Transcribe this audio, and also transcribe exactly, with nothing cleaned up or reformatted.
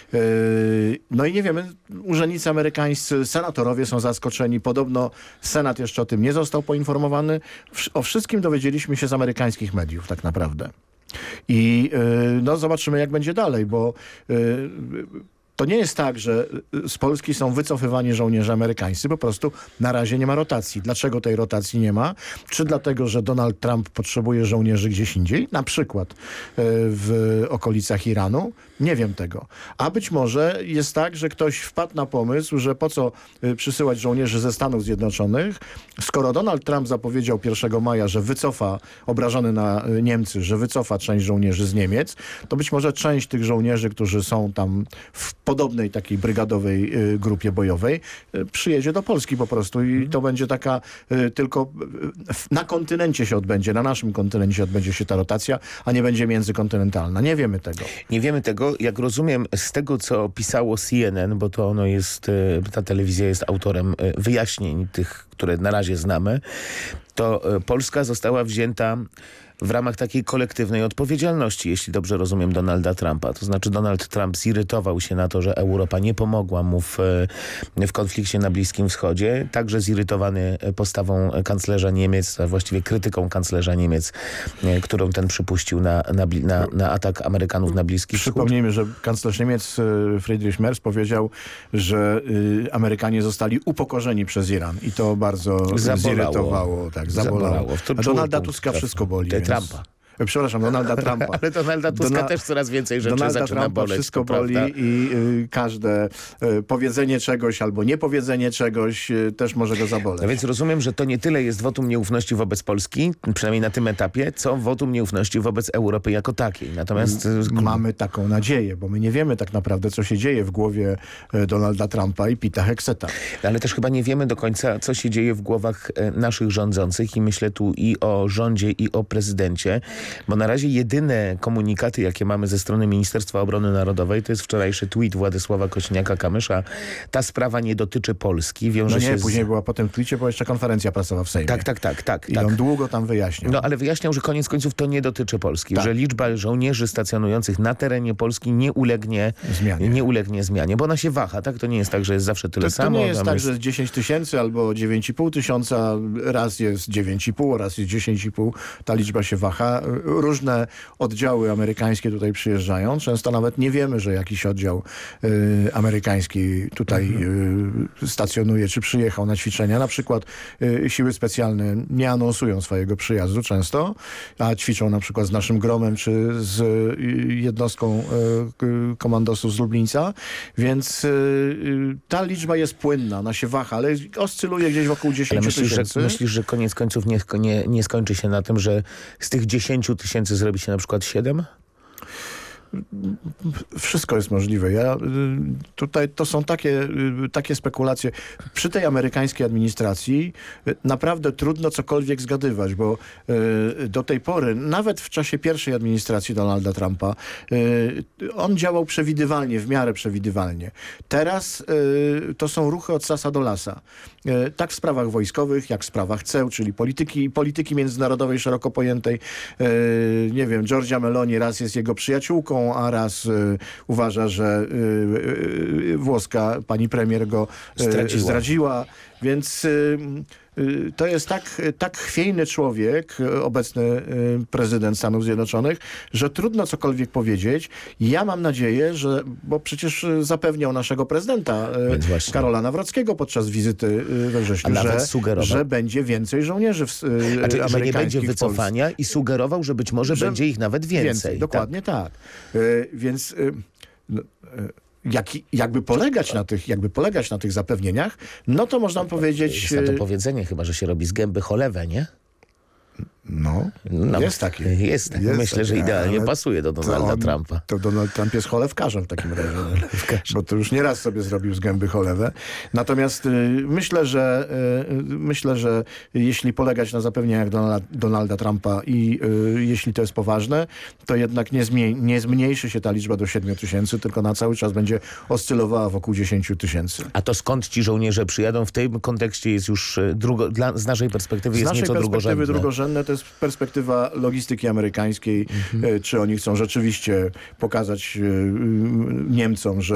No i nie wiemy, urzędnicy amerykańscy, senatorowie są zaskoczeni. Podobno Senat jeszcze o tym nie został poinformowany. O wszystkim dowiedzieliśmy się z amerykańskich mediów tak naprawdę. I no zobaczymy, jak będzie dalej, bo to nie jest tak, że z Polski są wycofywani żołnierze amerykańscy. Po prostu na razie nie ma rotacji. Dlaczego tej rotacji nie ma? Czy dlatego, że Donald Trump potrzebuje żołnierzy gdzieś indziej? Na przykład w okolicach Iranu? Nie wiem tego. A być może jest tak, że ktoś wpadł na pomysł, że po co przysyłać żołnierzy ze Stanów Zjednoczonych, skoro Donald Trump zapowiedział pierwszego maja, że wycofa, obrażony na Niemcy, że wycofa część żołnierzy z Niemiec, to być może część tych żołnierzy, którzy są tam w podobnej takiej brygadowej y, grupie bojowej, y, przyjedzie do Polski po prostu i hmm. to będzie taka y, tylko y, na kontynencie się odbędzie, na naszym kontynencie odbędzie się ta rotacja, a nie będzie międzykontynentalna. Nie wiemy tego. Nie wiemy tego. Jak rozumiem z tego, co pisało C N N, bo to ono jest, y, ta telewizja jest autorem y, wyjaśnień tych, które na razie znamy, to y, Polska została wzięta w ramach takiej kolektywnej odpowiedzialności, jeśli dobrze rozumiem, Donalda Trumpa. To znaczy Donald Trump zirytował się na to, że Europa nie pomogła mu w, w konflikcie na Bliskim Wschodzie. Także zirytowany postawą kanclerza Niemiec, a właściwie krytyką kanclerza Niemiec, którą ten przypuścił na, na, na, na atak Amerykanów na Bliski Wschód. Przypomnijmy, że kanclerz Niemiec Friedrich Merz powiedział, że y, Amerykanie zostali upokorzeni przez Iran i to bardzo zabolało. zirytowało. Tak, zabolało. zabolało. A Donalda Tuska wszystko boli. Trumpa. Przepraszam, Donalda Trumpa. Ale Donalda Tuska Dona też coraz więcej rzeczy Donalda zaczyna Trumpa boleć. Wszystko to boli prawda. i y, każde y, powiedzenie czegoś albo niepowiedzenie czegoś y, też może go zaboleć. No więc rozumiem, że to nie tyle jest wotum nieufności wobec Polski, przynajmniej na tym etapie, co wotum nieufności wobec Europy jako takiej. Natomiast mamy taką nadzieję, bo my nie wiemy tak naprawdę, co się dzieje w głowie Donalda Trumpa i Pita Hexeta. Ale też chyba nie wiemy do końca, co się dzieje w głowach naszych rządzących i myślę tu i o rządzie, i o prezydencie, bo na razie jedyne komunikaty, jakie mamy ze strony Ministerstwa Obrony Narodowej, to jest wczorajszy tweet Władysława Kosiniaka-Kamysza. Ta sprawa nie dotyczy Polski. Wiąże no nie, się później z... była po tym tweetie była jeszcze konferencja prasowa w Sejmie. Tak, tak, tak. tak I tak. on długo tam wyjaśniał. No ale wyjaśniał, że koniec końców to nie dotyczy Polski. Tak. Że liczba żołnierzy stacjonujących na terenie Polski nie ulegnie zmianie. Nie ulegnie zmianie, bo ona się waha, tak? To nie jest tak, że jest zawsze tyle to, samo. To nie jest tak, jest... że jest dziesięć tysięcy albo dziewięć i pół tysiąca, raz jest dziewięć i pół, raz jest dziesięć i pół. Ta liczba się waha. Różne oddziały amerykańskie tutaj przyjeżdżają. Często nawet nie wiemy, że jakiś oddział y, amerykański tutaj mhm. y, stacjonuje, czy przyjechał na ćwiczenia. Na przykład y, siły specjalne nie anonsują swojego przyjazdu często, a ćwiczą na przykład z naszym Gromem, czy z y, jednostką y, komandosów z Lublińca. Więc y, y, ta liczba jest płynna, ona się waha, ale oscyluje gdzieś wokół dziesięć tysięcy. Że, myślisz, że koniec końców nie, nie, nie skończy się na tym, że z tych dziesięciu tysięcy zrobi się na przykład siedem? Wszystko jest możliwe. Ja, tutaj to są takie, takie spekulacje. Przy tej amerykańskiej administracji naprawdę trudno cokolwiek zgadywać, bo do tej pory, nawet w czasie pierwszej administracji Donalda Trumpa, on działał przewidywalnie, w miarę przewidywalnie. Teraz to są ruchy od sasa do lasa. Tak w sprawach wojskowych, jak w sprawach C E U, czyli polityki, polityki międzynarodowej szeroko pojętej. Nie wiem, Giorgia Meloni raz jest jego przyjaciółką, a raz y, uważa, że y, y, włoska pani premier go y, zdradziła. zdradziła. Więc y, y, to jest tak, tak chwiejny człowiek, obecny y, prezydent Stanów Zjednoczonych, że trudno cokolwiek powiedzieć. Ja mam nadzieję, że, bo przecież zapewniał naszego prezydenta y, Karola Nawrockiego podczas wizyty y, we wrześniu, że, że będzie więcej żołnierzy w, y, znaczy, amerykańskich że nie będzie wycofania i sugerował, że być może że będzie ich nawet więcej. więcej dokładnie tak. tak. Y, więc... Y, y, Jak, jakby polegać na tych, jakby polegać na tych zapewnieniach, no to można powiedzieć... Jest na to powiedzenie chyba, że się robi z gęby cholewę, nie? No, no, jest taki. Jest, jest Myślę, taki, że idealnie pasuje do Donalda on, Trumpa. To Donald Trump jest cholewkarzem w takim razie. Bo to już nieraz sobie zrobił z gęby cholewę. Natomiast y, myślę, że y, myślę, że jeśli polegać na zapewnieniach Donalda, Donalda Trumpa i y, jeśli to jest poważne, to jednak nie, zmie nie zmniejszy się ta liczba do siedmiu tysięcy, tylko na cały czas będzie oscylowała wokół dziesięciu tysięcy. A to skąd ci żołnierze przyjadą? W tym kontekście jest już drugo, dla, z naszej perspektywy z jest naszej nieco drugorzędne. drugorzędne to jest perspektywa logistyki amerykańskiej, mhm. czy oni chcą rzeczywiście pokazać Niemcom, że